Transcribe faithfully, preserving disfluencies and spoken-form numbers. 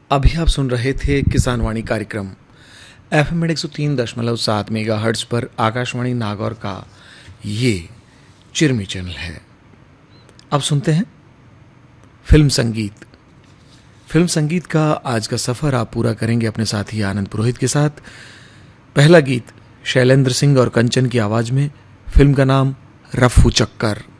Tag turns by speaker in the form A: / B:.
A: अभी आप सुन रहे थे किसान वाणी कार्यक्रम एफ एम एक सौ तीन दशमलव सात मेगा हर्ट्ज पर आकाशवाणी नागौर का ये चिरमी चैनल है। अब सुनते हैं फिल्म संगीत। फिल्म संगीत का आज का सफर आप पूरा करेंगे अपने साथी आनंद पुरोहित के साथ। पहला गीत शैलेंद्र सिंह और कंचन की आवाज में, फिल्म का नाम रफू चक्कर।